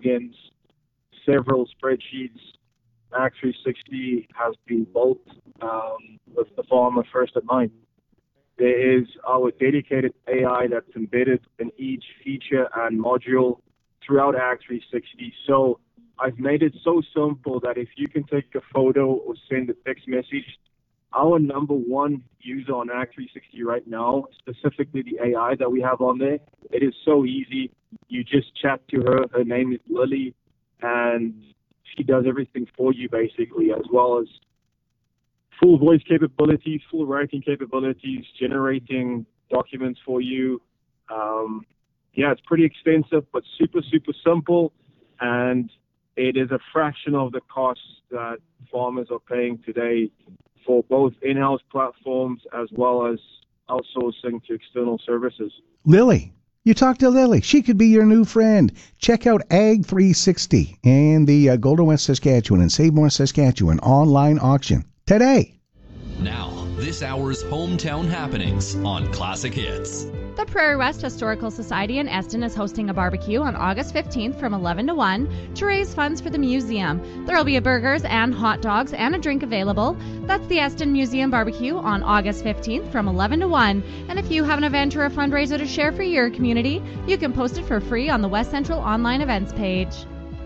plugins, several spreadsheets. Act 360 has been built with the farmer first in mind. There is our dedicated AI that's embedded in each feature and module throughout Act 360. So I've made it so simple that if you can take a photo or send a text message, our number one user on Act 360 right now, specifically the AI that we have on there, it is so easy. You just chat to her. Her name is Lily, and she does everything for you, basically, as well as full voice capabilities, full writing capabilities, generating documents for you. Yeah, it's pretty extensive, but super, super simple, and it is a fraction of the cost that farmers are paying today for both in-house platforms as well as outsourcing to external services. Lily. You talk to Lily. She could be your new friend. Check out Ag 360 and the Golden West Saskatchewan and Save More Saskatchewan online auction today. Now, this hour's hometown happenings on Classic Hits. The Prairie West Historical Society in Eston is hosting a barbecue on August 15th from 11 to 1 to raise funds for the museum. There will be burgers and hot dogs and a drink available. That's the Eston Museum Barbecue on August 15th from 11 to 1. And if you have an event or a fundraiser to share for your community, you can post it for free on the West Central online events page.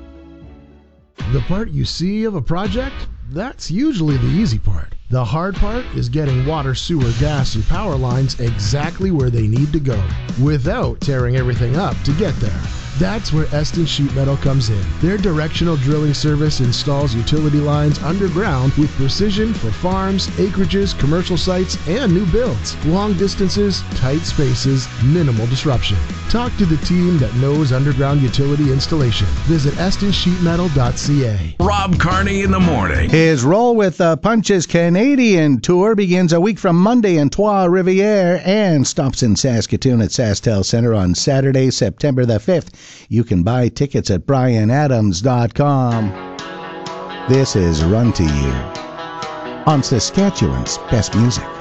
The part you see of a project? That's usually the easy part. The hard part is getting water, sewer, gas, and power lines exactly where they need to go without tearing everything up to get there. That's where Eston Sheet Metal comes in. Their directional drilling service installs utility lines underground with precision for farms, acreages, commercial sites, and new builds. Long distances, tight spaces, minimal disruption. Talk to the team that knows underground utility installation. Visit estonsheetmetal.ca. Rob Carney in the morning. His Roll with Punches Canadian tour begins a week from Monday in Trois-Rivières and stops in Saskatoon at SaskTel Centre on Saturday, September the 5th. You can buy tickets at brianadams.com. This is Run to You on Saskatchewan's Best Music.